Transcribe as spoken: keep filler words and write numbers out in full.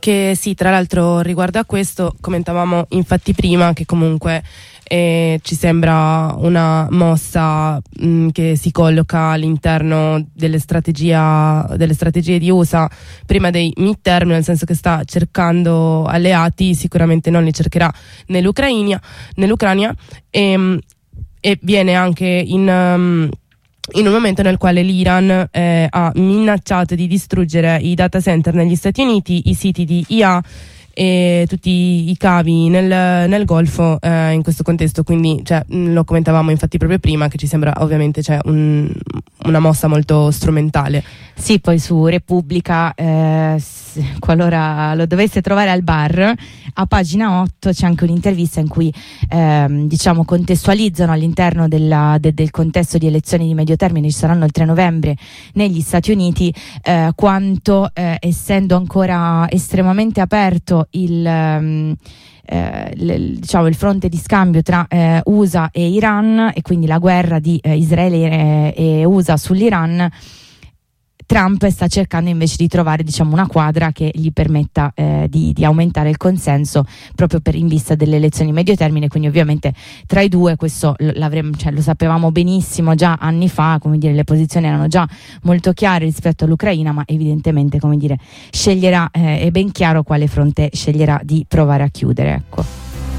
Che sì, tra l'altro riguardo a questo commentavamo infatti prima che comunque eh, ci sembra una mossa mh, che si colloca all'interno delle strategia, delle strategie di U S A prima dei midterm, nel senso che sta cercando alleati, sicuramente non li cercherà nell'Ucraina, nell'Ucraina e, e viene anche in... Um, in un momento nel quale l'Iran eh, ha minacciato di distruggere i data center negli Stati Uniti, i siti di I A e tutti i cavi nel, nel Golfo eh, in questo contesto, quindi cioè, lo commentavamo infatti proprio prima che ci sembra ovviamente cioè, un, una mossa molto strumentale. Sì, poi su Repubblica, eh, qualora lo dovesse trovare al bar, a pagina otto c'è anche un'intervista in cui eh, diciamo contestualizzano all'interno della, de, del contesto di elezioni di medio termine, ci saranno il tre novembre negli Stati Uniti, eh, quanto eh, essendo ancora estremamente aperto il... Um, Eh, l, diciamo il fronte di scambio tra eh, U S A e Iran e quindi la guerra di eh, Israele e, e U S A sull'Iran, Trump sta cercando invece di trovare diciamo una quadra che gli permetta eh, di, di aumentare il consenso proprio per in vista delle elezioni medio termine, quindi ovviamente tra i due questo l'avremmo, cioè, lo sapevamo benissimo già anni fa, come dire, le posizioni erano già molto chiare rispetto all'Ucraina, ma evidentemente come dire sceglierà, eh, è ben chiaro quale fronte sceglierà di provare a chiudere, ecco.